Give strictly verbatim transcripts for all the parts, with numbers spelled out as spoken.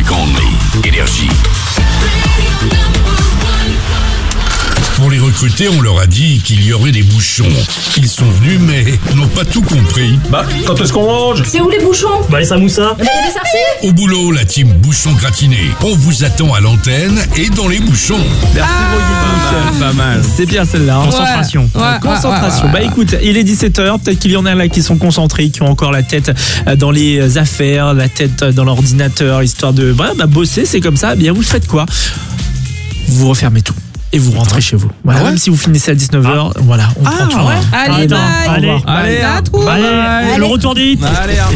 Music Only. Énergie. Pour les recruter, on leur a dit qu'il y aurait des bouchons. Ils sont venus, mais n'ont pas tout compris. Bah, quand est-ce qu'on mange? C'est où les bouchons? Bah, les samoussas. Il y a des sarcelles? Au boulot, la team Bouchon Gratiné. On vous attend à l'antenne et dans les bouchons. Merci, Ah, Roguy. Pas mal. C'est bien celle-là. hein. Concentration. Ouais, ouais, Concentration. ouais, ouais, ouais. Bah écoute, il est dix-sept heures. Peut-être qu'il y en a là qui sont concentrés, qui ont encore la tête dans les affaires, la tête dans l'ordinateur, histoire de bah, bah, bosser. C'est comme ça. Eh bien, vous faites quoi? Vous refermez tout. Et vous rentrez chez vous. Voilà, Ah ouais même si vous finissez à dix-neuf heures, voilà, on prend tout. ouais. Allez, Allez, bye. allez, Allez, allez, à allez, Allez, allez, le retour du hit. Allez, hein.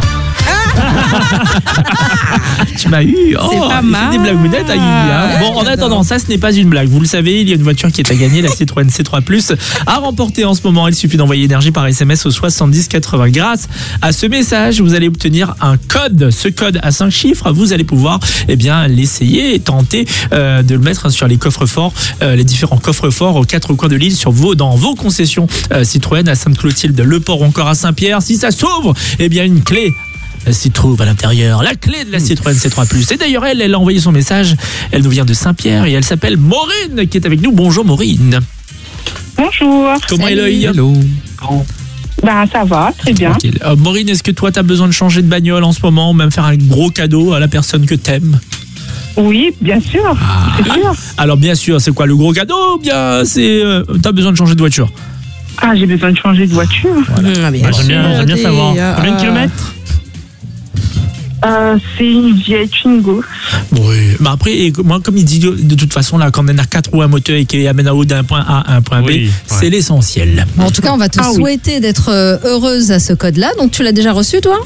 Tu m'as eu. Oh, C'est pas il mal. fait des blagounettes à Guigui, hein. Bon, en attendant, ça, ce n'est pas une blague. Vous le savez, il y a une voiture qui est à gagner, la Citroën C trois plus, à remporter en ce moment. Il suffit d'envoyer énergie par S M S au soixante-dix quatre-vingts. Grâce à ce message, vous allez obtenir un code. Ce code à cinq chiffres, vous allez pouvoir eh bien, l'essayer et tenter euh, de le mettre sur les coffres forts, euh, les différents coffres forts aux quatre coins de l'île, sur vos, dans vos concessions euh, Citroën à Sainte-Clotilde, Le Port ou encore à Saint-Pierre. Si ça s'ouvre, eh bien, une clé s'y trouve à l'intérieur, la clé de la Citroën C trois plus. Et d'ailleurs, elle, elle a envoyé son message. Elle nous vient de Saint-Pierre et elle s'appelle Maureen qui est avec nous. Bonjour Maureen. Bonjour. Comment Salut. est l'œil? Hello. Ben ça va, très bien. Tranquille. Euh, Maureen, est-ce que toi, tu as besoin de changer de bagnole en ce moment ou même faire un gros cadeau à la personne que t'aimes? Oui, bien sûr, c'est sûr. Alors bien sûr, c'est quoi le gros cadeau ou bien c'est euh, t'as besoin de changer de voiture? Ah, j'ai besoin de changer de voiture. Ah, bien Ouais, sûr, j'aime bien, j'aime bien des, savoir. euh, Combien de kilomètres? Euh, c'est une vieille Twingo. Oui, mais après, et moi, comme il dit, de toute façon, là, quand on a quatre roues, un moteur et qui amène à haut d'un point A à un point B, Oui, c'est ouais. l'essentiel. En tout cas, on va te Ah oui. souhaiter d'être euh, heureuse à ce code-là. Donc, tu l'as déjà reçu, toi?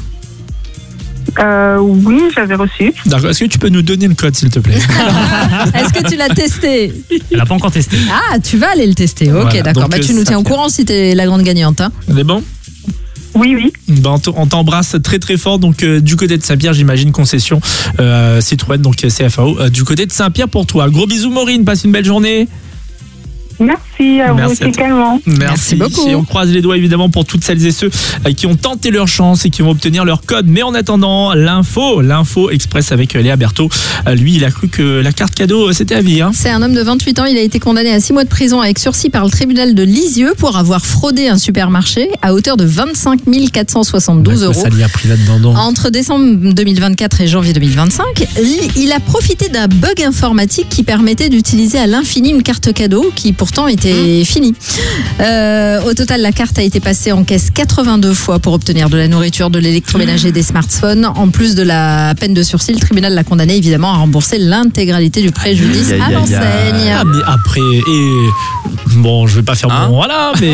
Euh, oui, j'avais reçu. D'accord. Est-ce que tu peux nous donner le code, s'il te plaît? Est-ce que tu l'as testé? Elle n'a pas encore testé. Ah, tu vas aller le tester. Ok, Voilà, d'accord. donc, Bah, tu euh, nous tiens au Saint-Pierre. courant si t'es la grande gagnante. Hein. On est bon? Oui, oui. Ben, on t- on t'embrasse très très fort. Donc euh, du côté de Saint-Pierre, j'imagine concession euh, Citroën, donc C F A O. Euh, du côté de Saint-Pierre pour toi. Gros bisous Maureen, passe une belle journée. Merci à Merci vous à aussi toi. également. Merci beaucoup. Et on croise les doigts évidemment pour toutes celles et ceux euh, qui ont tenté leur chance et qui vont obtenir leur code. Mais en attendant, l'info, l'info express avec euh, Léa Berthaud. Euh, lui, il a cru que la carte cadeau euh, c'était à vie. Hein. C'est un homme de vingt-huit ans. Il a été condamné à six mois de prison avec sursis par le tribunal de Lisieux pour avoir fraudé un supermarché à hauteur de vingt-cinq mille quatre cent soixante-douze euros. Ça lui a pris là-dedans. donc. Entre décembre deux mille vingt-quatre et janvier deux mille vingt-cinq, il a profité d'un bug informatique qui permettait d'utiliser à l'infini une carte cadeau qui pourtant était finie. Euh, au total, la carte a été passée en caisse quatre-vingt-deux fois pour obtenir de la nourriture, de l'électroménager, des smartphones. En plus de la peine de sursis, le tribunal l'a condamné évidemment à rembourser l'intégralité du préjudice Aïe, aïe, à aïe, aïe. l'enseigne. Ah, mais après, et bon, je vais pas faire Hein bon, voilà, mais,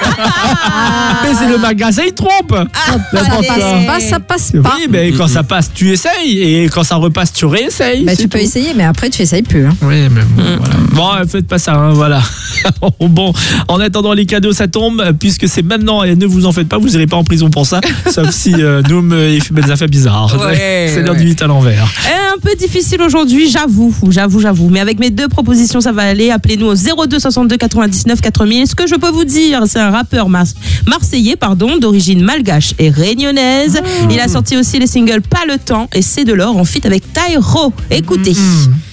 mais c'est le magasin, il trompe. Ça N'importe passe quoi. pas, ça passe pas. Oui, mais quand ça passe, tu essayes, et quand ça repasse, tu réessayes. Bah, c'est tu peux tout. essayer, mais après tu essayes plus. Hein. Oui, mais bon, voilà. Bon, faites pas ça, hein, voilà. Bon, en attendant, les cadeaux, ça tombe, puisque c'est maintenant, et ne vous en faites pas, vous irez pas en prison pour ça, sauf si euh, Noum euh, il fait des affaires bizarres. Ouais, c'est l'heure ouais. du huit à l'envers. Un peu difficile aujourd'hui, j'avoue, j'avoue, j'avoue. Mais avec mes deux propositions, ça va aller. Appelez-nous au zéro deux soixante-deux quatre-vingt-dix-neuf quatre mille. Ce que je peux vous dire, c'est un rappeur mar- marseillais, pardon, d'origine malgache et réunionnaise. Il a sorti aussi les singles Pas le temps et C'est de l'or en feat avec Tyro. Écoutez.